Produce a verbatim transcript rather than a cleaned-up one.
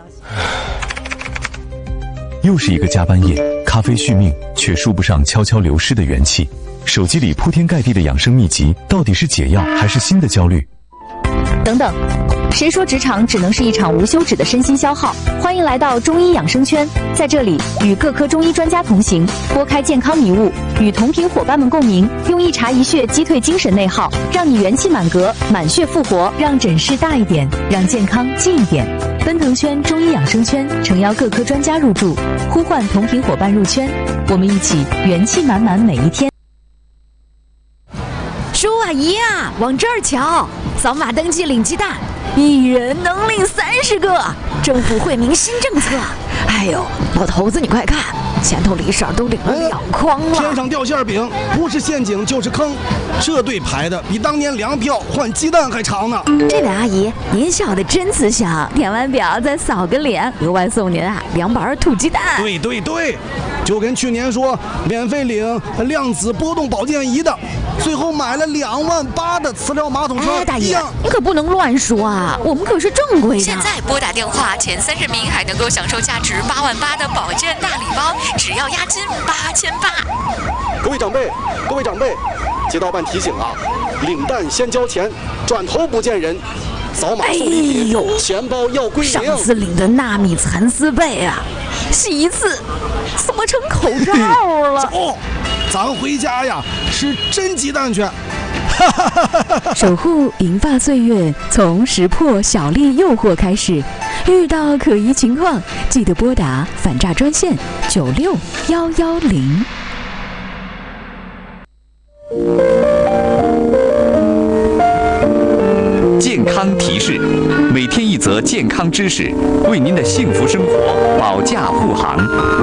又是一个加班夜，咖啡续命，却输不上悄悄流失的元气。手机里铺天盖地的养生秘籍，到底是解药还是新的焦虑？ 等等，谁说职场只能是一场无休止的身心消耗？欢迎来到中医养生圈，在这里与各科中医专家同行，拨开健康迷雾，与同频伙伴们共鸣，用一茶一穴击退精神内耗，让你元气满格，满血复活，让诊室大一点，让健康近一点。奔腾圈中医养生圈诚邀各科专家入驻，呼唤同频伙伴入圈，我们一起元气满满每一天。 叔啊姨啊，往这儿瞧，扫码登记领鸡蛋，一人能领三十个，政府惠民新政策。哎呦，老头子你快看，前头李婶都领了两筐了。 天上掉馅饼，不是陷阱就是坑，这队排的比当年粮票换鸡蛋还长呢。 这位阿姨，您笑得真慈祥，填完表再扫个脸，额外送您啊两板土鸡蛋。 对对对，就跟去年说免费领量子波动保健仪的，最后买了两万八的磁疗马桶刷。 哎，大爷，你可不能乱说啊，我们可是正规的。 现在拨打电话前三十名还能够享受价值八万八的保健大礼包，只要押金八千八。 各位长辈，各位长辈，街道办提醒啊，领蛋先交钱，转头不见人。扫码送礼品，哎呦，钱包要归零。 上次领的纳米蚕丝被啊，洗一次怎么成口罩了？ 走，咱回家呀，吃真鸡蛋去。 守护银发岁月，从识破小丽诱惑开始。遇到可疑情况，记得拨打反诈专线九六幺幺零。 健康提示，每天一则健康知识，为您的幸福生活保驾护航。